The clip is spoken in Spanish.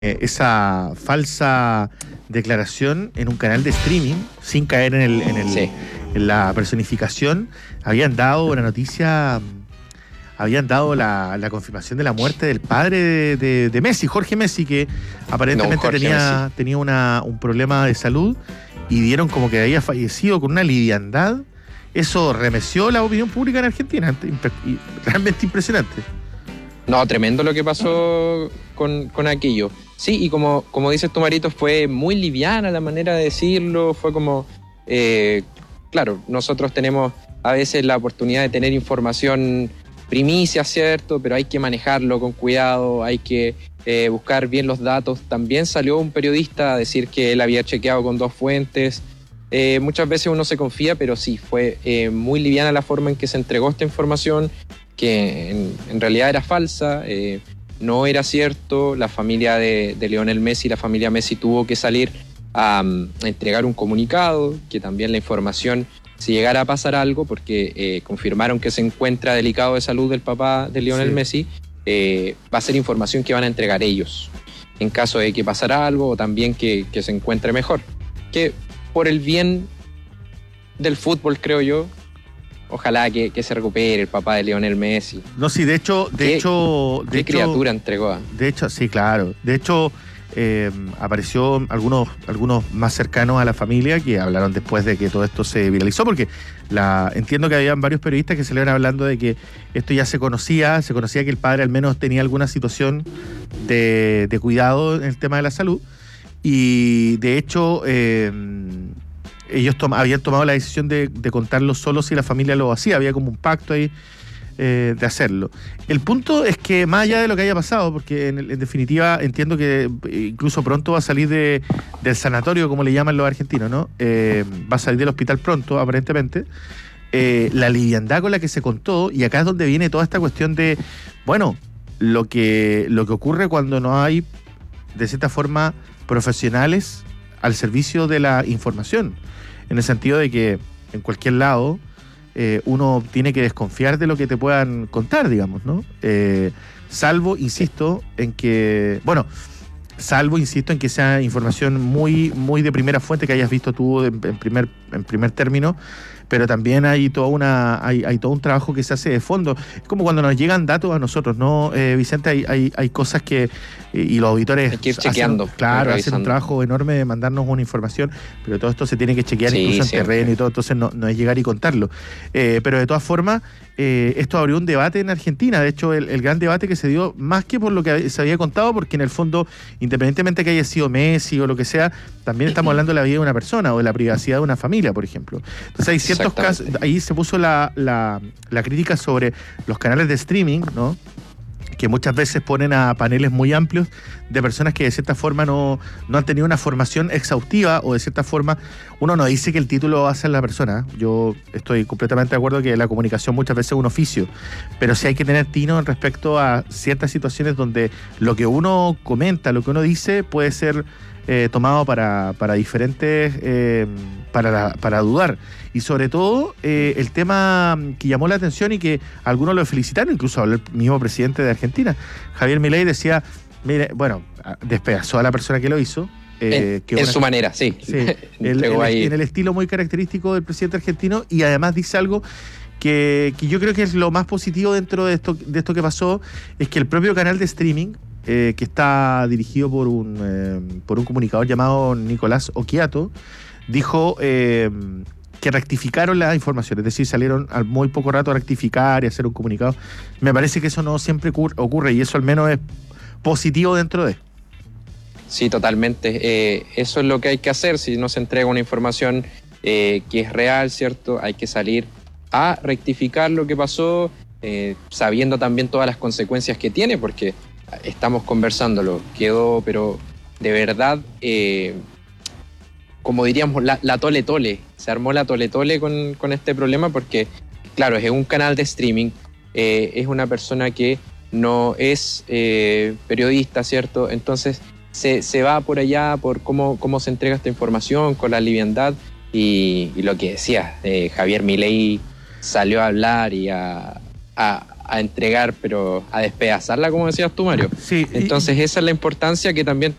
esa falsa declaración en un canal de streaming, sin caer Sí. en la personificación, habían dado la noticia, habían dado la confirmación de la muerte del padre de Messi, Jorge Messi, que aparentemente Jorge tenía un problema de salud y dieron como que había fallecido con una liviandad. Eso remeció la opinión pública en Argentina, realmente impresionante. No, tremendo lo que pasó con aquello. Sí, y como dices tú, Marito, fue muy liviana la manera de decirlo, fue como... claro, nosotros tenemos a veces la oportunidad de tener información primicia, ¿cierto? Pero hay que manejarlo con cuidado, hay que buscar bien los datos. También salió un periodista a decir que él había chequeado con 2 fuentes. Muchas veces uno se confía, pero sí, fue muy liviana la forma en que se entregó esta información, que en realidad era falsa, no era cierto. La familia de Lionel Messi, la familia Messi tuvo que salir a entregar un comunicado, que también la información, si llegara a pasar algo, porque confirmaron que se encuentra delicado de salud del papá de Lionel Messi, va a ser información que van a entregar ellos, en caso de que pasara algo o también que se encuentre mejor. Que por el bien del fútbol, creo yo, ojalá que se recupere el papá de Lionel Messi. No, sí, de hecho... ¿Qué criatura entregó? De hecho, sí, claro. De hecho, apareció algunos más cercanos a la familia que hablaron después de que todo esto se viralizó, porque entiendo que habían varios periodistas que salieron hablando de que esto ya se conocía que el padre al menos tenía alguna situación de cuidado en el tema de la salud, y de hecho... ellos habían tomado la decisión de contarlo solo si la familia lo hacía. Había como un pacto ahí de hacerlo. El punto es que, más allá de lo que haya pasado, porque en definitiva entiendo que incluso pronto va a salir del sanatorio, como le llaman los argentinos, ¿no? Va a salir del hospital pronto, aparentemente. La liviandad con la que se contó, y acá es donde viene toda esta cuestión de, bueno, lo que ocurre cuando no hay, de cierta forma, profesionales al servicio de la información, en el sentido de que en cualquier lado uno tiene que desconfiar de lo que te puedan contar, digamos, ¿no? Salvo, insisto, en que sea información muy, muy de primera fuente que hayas visto tú en primer término, pero también hay todo un trabajo que se hace de fondo. Es como cuando nos llegan datos a nosotros, ¿no, Vicente? Hay cosas que, y los auditores hay que ir chequeando, hacen un trabajo enorme de mandarnos una información, pero todo esto se tiene que chequear incluso en terreno y todo, entonces no es llegar y contarlo. Pero de todas formas, esto abrió un debate en Argentina. De hecho, el gran debate que se dio, más que por lo que se había contado, porque en el fondo, independientemente que haya sido Messi o lo que sea, también estamos hablando de la vida de una persona o de la privacidad de una familia, por ejemplo. Entonces hay ciertos casos, ahí se puso la crítica sobre los canales de streaming, ¿no?, que muchas veces ponen a paneles muy amplios de personas que de cierta forma no han tenido una formación exhaustiva, o de cierta forma uno no dice que el título hace a la persona. Yo estoy completamente de acuerdo que la comunicación muchas veces es un oficio, pero sí hay que tener tino en respecto a ciertas situaciones donde lo que uno comenta, lo que uno dice puede ser tomado para diferentes, para dudar. Y sobre todo, el tema que llamó la atención y que algunos lo felicitaron, incluso habló el mismo presidente de Argentina, Javier Milei, decía, mire, bueno, despedazó a la persona que lo hizo. En su manera, sí. En el estilo muy característico del presidente argentino, y además dice algo que yo creo que es lo más positivo dentro de esto que pasó, es que el propio canal de streaming, que está dirigido por un comunicador llamado Nicolás Occhiato, dijo que rectificaron la información, es decir, salieron al muy poco rato a rectificar y hacer un comunicado. Me parece que eso no siempre ocurre, y eso al menos es positivo dentro de... Sí, totalmente. Eso es lo que hay que hacer. Si no se entrega una información que es real, ¿cierto? Hay que salir a rectificar lo que pasó, sabiendo también todas las consecuencias que tiene, porque estamos conversándolo, quedó, pero de verdad, como diríamos, la tole-tole. Se armó la tole-tole con este problema, porque, claro, es un canal de streaming, es una persona que no es periodista, ¿cierto? Entonces se va por allá, por cómo se entrega esta información, con la liviandad, y lo que decía, Javier Milei salió a hablar y a a entregar, pero a despedazarla, como decías tú, Mario. Sí. Entonces esa es la importancia que también